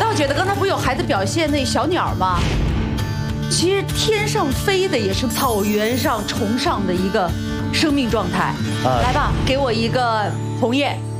但我觉得刚才不有孩子表现那小鸟吗？其实天上飞的也是草原上崇尚的一个生命状态。来吧，给我一个红叶。